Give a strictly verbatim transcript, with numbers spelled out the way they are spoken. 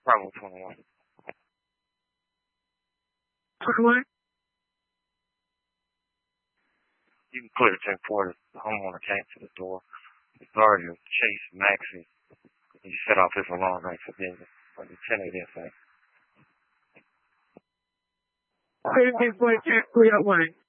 Bravo twenty-one. twenty-one? You can clear ten four. The homeowner came to the door. The authority of Chase Maxey. He set off his alarm right for business. But the tenant didn't say. Clear ten four, clear up one.